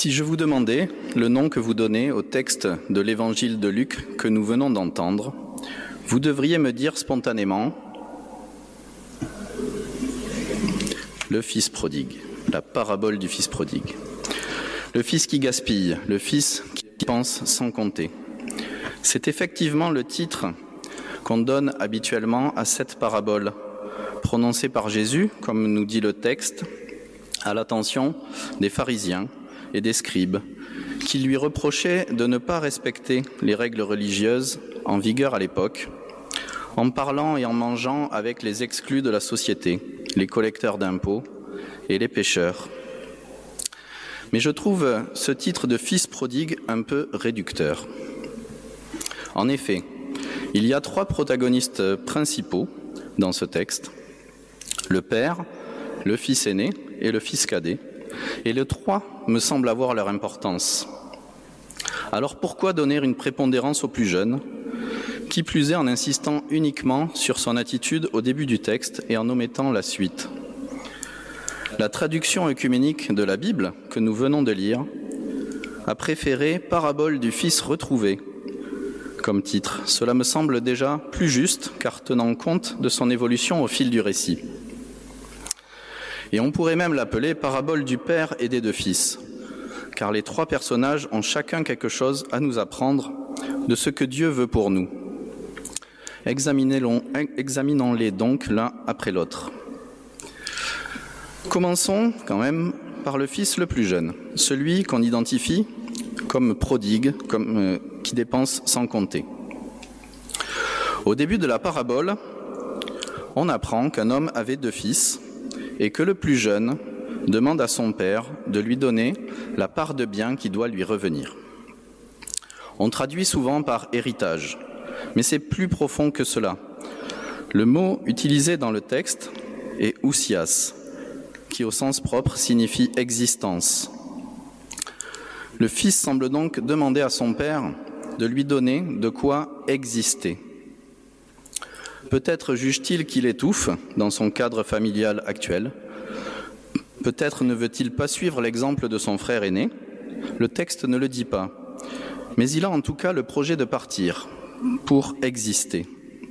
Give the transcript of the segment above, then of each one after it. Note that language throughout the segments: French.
Si je vous demandais le nom que vous donnez au texte de l'évangile de Luc que nous venons d'entendre, vous devriez me dire spontanément le fils prodigue, la parabole du fils prodigue. Le fils qui gaspille, le fils qui pense sans compter. C'est effectivement le titre qu'on donne habituellement à cette parabole, prononcée par Jésus, comme nous dit le texte, à l'attention des pharisiens et des scribes, qui lui reprochaient de ne pas respecter les règles religieuses en vigueur à l'époque, en parlant et en mangeant avec les exclus de la société, les collecteurs d'impôts et les pécheurs. Mais je trouve ce titre de fils prodigue un peu réducteur. En effet, il y a 3 protagonistes principaux dans ce texte, le père, le fils aîné et le fils cadet, et les 3 me semblent avoir leur importance. Alors pourquoi donner une prépondérance au plus jeune, qui plus est en insistant uniquement sur son attitude au début du texte et en omettant la suite? La traduction œcuménique de la Bible, que nous venons de lire, a préféré « Parabole du Fils retrouvé » comme titre. Cela me semble déjà plus juste, car tenant compte de son évolution au fil du récit. Et on pourrait même l'appeler « Parabole du Père et des 2 fils », car les 3 personnages ont chacun quelque chose à nous apprendre de ce que Dieu veut pour nous. Examinons-les donc l'un après l'autre. Commençons quand même par le fils le plus jeune, celui qu'on identifie comme prodigue, qui dépense sans compter. Au début de la parabole, on apprend qu'un homme avait 2 fils et que le plus jeune demande à son père de lui donner la part de bien qui doit lui revenir. On traduit souvent par héritage, mais c'est plus profond que cela. Le mot utilisé dans le texte est ousias, qui au sens propre signifie existence. Le fils semble donc demander à son père de lui donner de quoi exister. Peut-être juge-t-il qu'il étouffe dans son cadre familial actuel. Peut-être ne veut-il pas suivre l'exemple de son frère aîné. Le texte ne le dit pas. Mais il a en tout cas le projet de partir pour exister.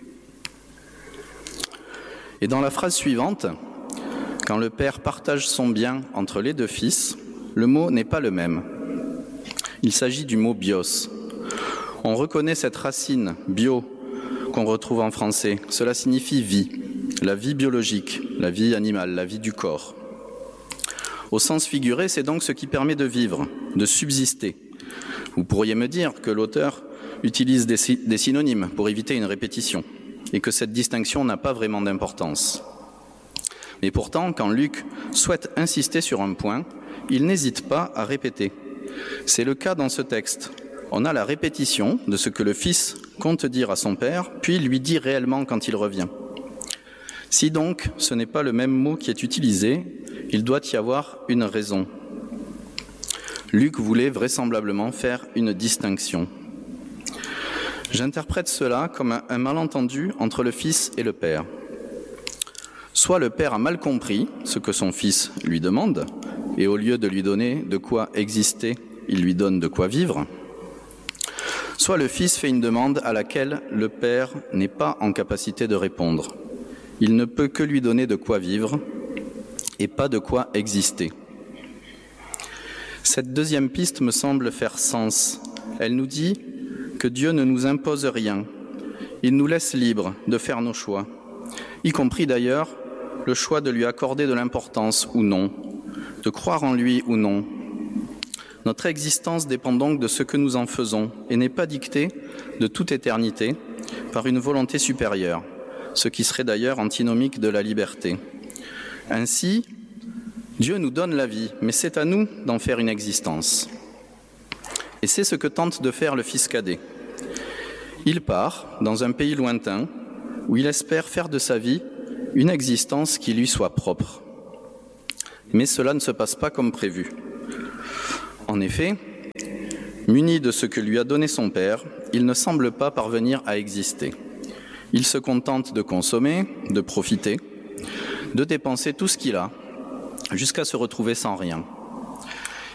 Et dans la phrase suivante, quand le père partage son bien entre les 2 fils, le mot n'est pas le même. Il s'agit du mot bios. On reconnaît cette racine bio qu'on retrouve en français. Cela signifie vie, la vie biologique, la vie animale, la vie du corps. Au sens figuré, c'est donc ce qui permet de vivre, de subsister. Vous pourriez me dire que l'auteur utilise des synonymes pour éviter une répétition et que cette distinction n'a pas vraiment d'importance. Mais pourtant, quand Luc souhaite insister sur un point, il n'hésite pas à répéter. C'est le cas dans ce texte. On a la répétition de ce que le fils compte dire à son père, puis lui dit réellement quand il revient. Si donc ce n'est pas le même mot qui est utilisé, il doit y avoir une raison. Luc voulait vraisemblablement faire une distinction. J'interprète cela comme un malentendu entre le fils et le père. Soit le père a mal compris ce que son fils lui demande, et au lieu de lui donner de quoi exister, il lui donne de quoi vivre. Soit le fils fait une demande à laquelle le père n'est pas en capacité de répondre. Il ne peut que lui donner de quoi vivre et pas de quoi exister. Cette deuxième piste me semble faire sens. Elle nous dit que Dieu ne nous impose rien. Il nous laisse libres de faire nos choix, y compris d'ailleurs le choix de lui accorder de l'importance ou non, de croire en lui ou non. Notre existence dépend donc de ce que nous en faisons et n'est pas dictée de toute éternité par une volonté supérieure, ce qui serait d'ailleurs antinomique de la liberté. Ainsi, Dieu nous donne la vie, mais c'est à nous d'en faire une existence. Et c'est ce que tente de faire le fils cadet. Il part dans un pays lointain où il espère faire de sa vie une existence qui lui soit propre. Mais cela ne se passe pas comme prévu. En effet, muni de ce que lui a donné son père, il ne semble pas parvenir à exister. Il se contente de consommer, de profiter, de dépenser tout ce qu'il a, jusqu'à se retrouver sans rien.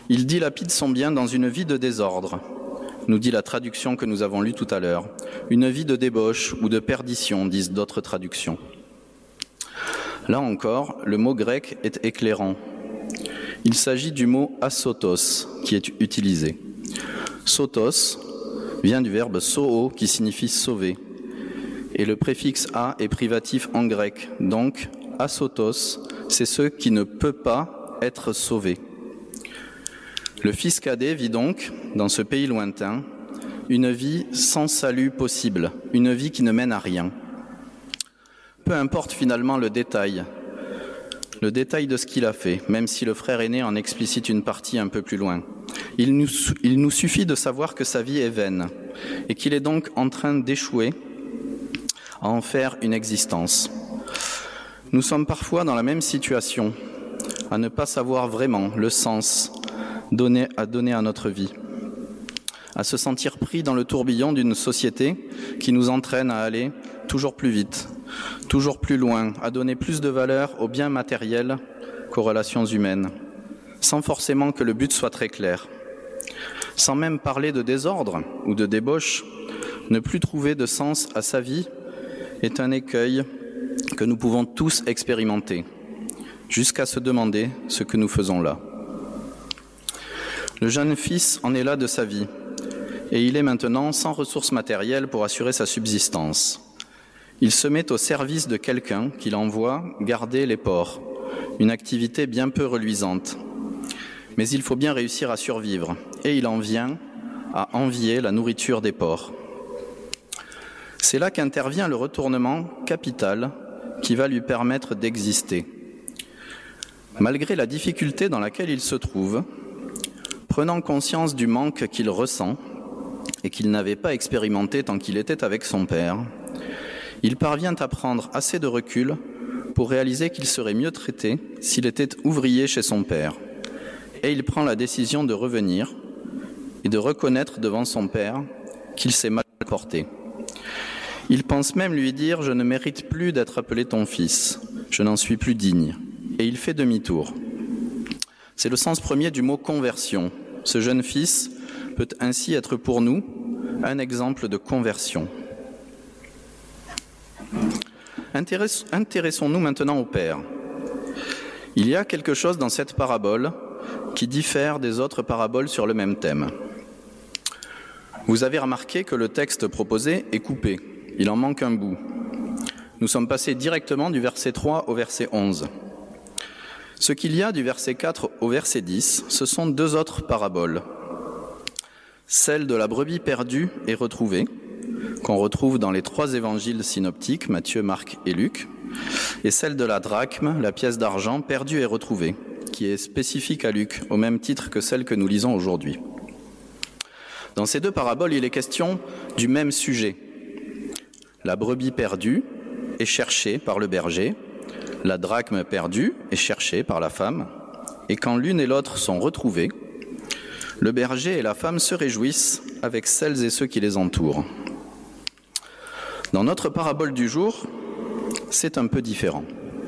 Il dilapide son bien dans une vie de désordre, nous dit la traduction que nous avons lue tout à l'heure. Une vie de débauche ou de perdition, disent d'autres traductions. Là encore, le mot grec est éclairant. Il s'agit du mot asotos qui est utilisé. Sotos vient du verbe soo qui signifie sauver. Et le préfixe a est privatif en grec. Donc, asotos, c'est ce qui ne peut pas être sauvé. Le fils cadet vit donc, dans ce pays lointain, une vie sans salut possible, une vie qui ne mène à rien. Peu importe finalement le détail de ce qu'il a fait, même si le frère aîné en explicite une partie un peu plus loin. Il nous suffit de savoir que sa vie est vaine et qu'il est donc en train d'échouer à en faire une existence. Nous sommes parfois dans la même situation, à ne pas savoir vraiment le sens à donner à notre vie, à se sentir pris dans le tourbillon d'une société qui nous entraîne à aller toujours plus vite, toujours plus loin, à donner plus de valeur aux biens matériels qu'aux relations humaines, sans forcément que le but soit très clair. Sans même parler de désordre ou de débauche, ne plus trouver de sens à sa vie est un écueil que nous pouvons tous expérimenter, jusqu'à se demander ce que nous faisons là. Le jeune fils en est là de sa vie, et il est maintenant sans ressources matérielles pour assurer sa subsistance. Il se met au service de quelqu'un qu'il envoie garder les porcs, une activité bien peu reluisante. Mais il faut bien réussir à survivre, et il en vient à envier la nourriture des porcs. C'est là qu'intervient le retournement capital qui va lui permettre d'exister. Malgré la difficulté dans laquelle il se trouve, prenant conscience du manque qu'il ressent et qu'il n'avait pas expérimenté tant qu'il était avec son père, il parvient à prendre assez de recul pour réaliser qu'il serait mieux traité s'il était ouvrier chez son père. Et il prend la décision de revenir et de reconnaître devant son père qu'il s'est mal porté. Il pense même lui dire « Je ne mérite plus d'être appelé ton fils, je n'en suis plus digne ». Et il fait demi-tour. C'est le sens premier du mot « conversion ». Ce jeune fils peut ainsi être pour nous un exemple de conversion. Intéressons-nous maintenant au Père. Il y a quelque chose dans cette parabole qui diffère des autres paraboles sur le même thème. Vous avez remarqué que le texte proposé est coupé. Il en manque un bout. Nous sommes passés directement du verset 3 au verset 11. Ce qu'il y a du verset 4 au verset 10, ce sont deux autres paraboles. Celle de la brebis perdue et retrouvée, qu'on retrouve dans les trois évangiles synoptiques, Matthieu, Marc et Luc, et celle de la drachme, la pièce d'argent perdue et retrouvée, qui est spécifique à Luc, au même titre que celle que nous lisons aujourd'hui. Dans ces deux paraboles, il est question du même sujet. La brebis perdue est cherchée par le berger, la drachme perdue est cherchée par la femme, et quand l'une et l'autre sont retrouvées, le berger et la femme se réjouissent avec celles et ceux qui les entourent. Dans notre parabole du jour, c'est un peu différent.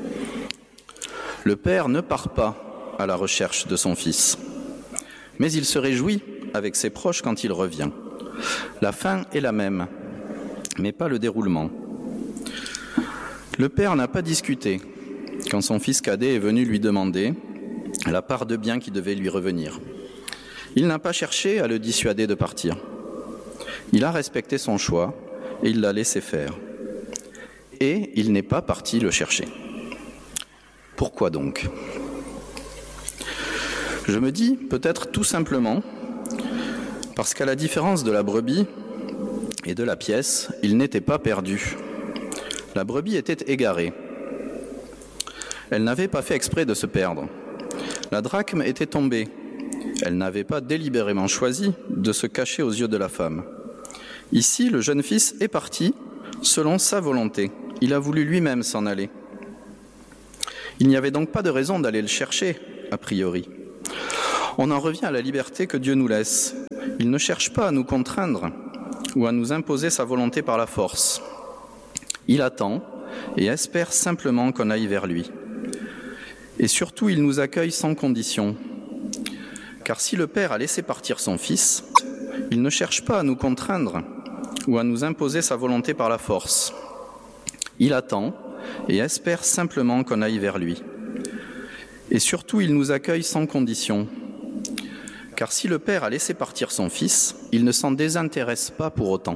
Le père ne part pas à la recherche de son fils, mais il se réjouit avec ses proches quand il revient. La fin est la même, mais pas le déroulement. Le père n'a pas discuté quand son fils cadet est venu lui demander la part de bien qui devait lui revenir. Il n'a pas cherché à le dissuader de partir. Il a respecté son choix et il l'a laissé faire. Et il n'est pas parti le chercher. Pourquoi donc ? Je me dis peut-être tout simplement parce qu'à la différence de la brebis et de la pièce, il n'était pas perdu. La brebis était égarée. Elle n'avait pas fait exprès de se perdre. La drachme était tombée. Elle n'avait pas délibérément choisi de se cacher aux yeux de la femme. Ici, le jeune fils est parti selon sa volonté. Il a voulu lui-même s'en aller. Il n'y avait donc pas de raison d'aller le chercher, a priori. On en revient à la liberté que Dieu nous laisse. Il ne cherche pas à nous contraindre ou à nous imposer sa volonté par la force. Il attend et espère simplement qu'on aille vers lui. Et surtout, il nous accueille sans condition. Car si le Père a laissé partir son Fils, il ne cherche pas à nous contraindre ou à nous imposer sa volonté par la force. Il attend et espère simplement qu'on aille vers lui. Et surtout, il nous accueille sans condition. Car si le Père a laissé partir son Fils, il ne s'en désintéresse pas pour autant.